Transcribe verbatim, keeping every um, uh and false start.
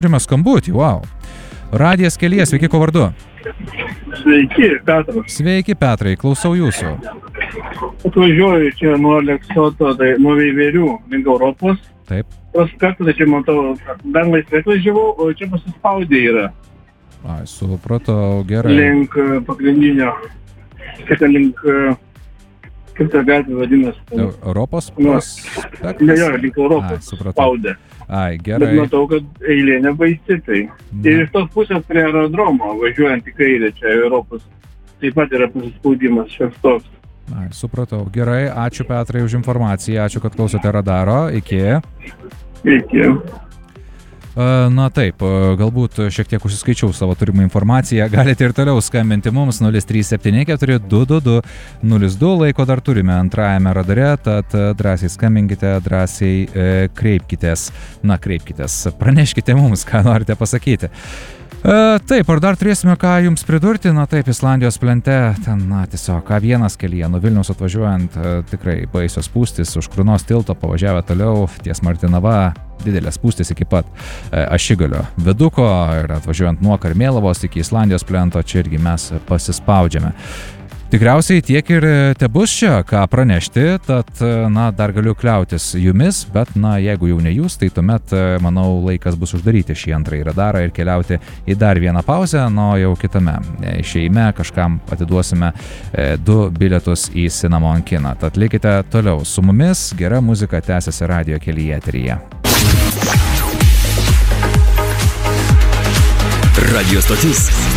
Turime skambutį, wow. Radijas kelyje, sveiki, ko vardu? Sveiki, Petras. Sveiki, Petrai, klausau jūsų. Atvažiuoju čia nuo Aleksoto, tai nuo Veiverių, link Europos. Taip. Prospektą, tai čia matau, dar laisvai atvažiavau, o čia pasispaudė yra. Ai, supratau, gerai. Link pagrindinio, kita link, kaip ta gatvė vadinasi. Europos Nu, prospektas? Ne, jo, link Europos Ai, supratau. spaudė. Ai, Bet gerai. matau, kad eilė nebaisi, tai. Ir iš tos pusės prie aerodromo, važiuojant į kairę čia Europos, taip pat yra pasispaudimas šioks toks. Ai, supratau. Gerai, ačiū Petrai už informaciją, ačiū, kad klausote radaro. Iki. Iki. Na taip, galbūt šiek tiek užsiskaičiau savo turimą informaciją. Galite ir toliau skambinti mums nulis trys septyni keturi du du du nulis du. Laiko dar turime antrajame radare, tad drąsiai skambinkite, drąsiai e, kreipkitės. Na, kreipkitės, praneškite mums, ką norite pasakyti. E, taip, ar dar turėsime ką jums pridurti? Na taip, Islandijos plente, ten, na, tiesiog A vienas kelyje, nuo Vilniaus atvažiuojant, e, tikrai baisios spūstys, už Krunos tilto pavažiavę toliau, ties Martinava, didelės spūstys iki pat e, Ašigalio viaduko ir atvažiuojant nuo Karmėlavos iki Islandijos plento, čia irgi mes pasispaudžiame. Tikriausiai tiek ir tebus čia, ką pranešti, tad, na, dar galiu kliautis jumis, bet, na, jeigu jau ne jūs, tai tuomet, manau, laikas bus uždaryti šį antrąjį radarą ir keliauti į dar vieną pauzę, na, jau kitame išėjime kažkam atiduosime e, du bilietus į Cinnamon kiną. Tad likite toliau su mumis, gera muzika tęsiasi radijo kelyje eteryje. Radio stotis